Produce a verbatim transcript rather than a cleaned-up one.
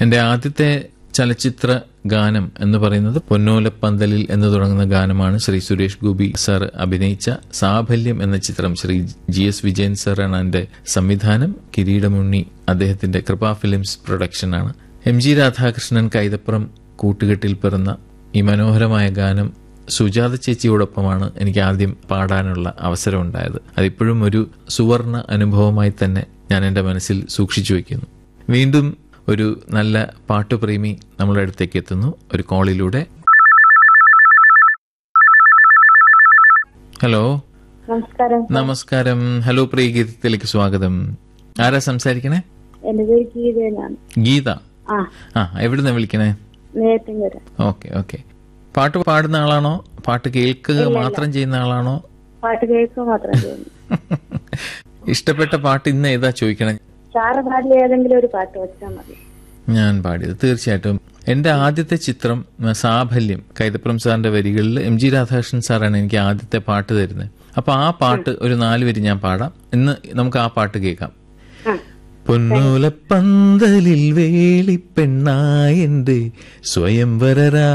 എന്റെ ആദ്യത്തെ ചലച്ചിത്ര ഗാനം എന്ന് പറയുന്നത് പൊന്നോലപ്പന്തലിൽ എന്ന് തുടങ്ങുന്ന ഗാനമാണ്. ശ്രീ സുരേഷ് ഗോപി സാർ അഭിനയിച്ച സാഫല്യം എന്ന ചിത്രം. ശ്രീ ജി എസ് വിജയൻ സാറാണ് അതിന്റെ സംവിധാനം. കിരീടമുണ്ണി അദ്ദേഹത്തിന്റെ കൃപ films പ്രൊഡക്ഷനാണ്. M G Radhakrishnan Kaithapram കൂട്ടുകെട്ടിൽ പിറന്ന ഈ മനോഹരമായ ഗാനം സുജാത ചേച്ചിയോടൊപ്പമാണ് എനിക്ക് ആദ്യം പാടാനുള്ള അവസരമുണ്ടായത്. അതിപ്പോഴും ഒരു സുവർണ അനുഭവമായി തന്നെ ഞാൻ എന്റെ മനസ്സിൽ സൂക്ഷിച്ചു വയ്ക്കുന്നു. വീണ്ടും ഒരു നല്ല പാട്ടുപ്രേമി നമ്മുടെ അടുത്തേക്ക് എത്തുന്നു ഒരു കോളിലൂടെ. ഹലോ, നമസ്കാരം. നമസ്കാരം. ഹലോ, പ്രിയ ഗീതത്തിലേക്ക് സ്വാഗതം. ആരാ സംസാരിക്കണേ? എന്റെ പേര് ഗീതയാണ്. ഗീത. ആ, എവിടുന്നാ വിളിക്കണേ? നേരത്തെ. Okay okay. പാട്ട് പാടുന്ന ആളാണോ? പാട്ട് കേൾക്കുക മാത്രം ചെയ്യുന്ന ആളാണോ? പാട്ട് കേൾക്കുക മാത്രം ചെയ്യുന്നു. ഇഷ്ടപ്പെട്ട പാട്ട് ഇന്ന് ഏതാ ചോദിക്കണേ? സാറ് പാടിയ ഏതെങ്കിലും ഒരു പാട്ട് വെച്ചാൽ മതി. ഞാൻ പാടിയത് തീർച്ചയായിട്ടും. എന്റെ ആദ്യത്തെ ചിത്രം സാഫല്യം, കൈതപ്പുറം സാറിന്റെ വരികളിൽ എം ജി രാധാകൃഷ്ണൻ സാറാണ് എനിക്ക് ആദ്യത്തെ പാട്ട് തരുന്നത്. അപ്പൊ ആ പാട്ട് ഒരു നാല് വരി ഞാൻ പാടാം. ഇന്ന് നമുക്ക് ആ പാട്ട് കേൾക്കാം. പൊന്നോലപ്പന്തലിൽ വേളിപ്പെണ്ണായെന്റെ സ്വയംവര